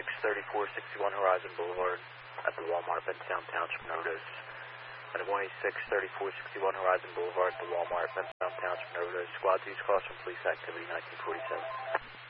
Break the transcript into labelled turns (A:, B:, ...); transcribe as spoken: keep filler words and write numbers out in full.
A: six thirty-four sixty-one Horizon Boulevard at the Walmart, Bentown Township, Notice. Item one eighty-six thirty-four sixty-one Horizon Boulevard at the Walmart, Bentown Township, Notice. Squad two's cause from police activity nineteen forty-seven.